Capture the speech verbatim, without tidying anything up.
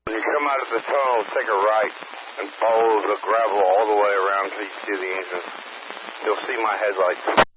When you come out of the tunnel, take a right and follow the gravel all the way around till you see the engine. You'll see my headlights.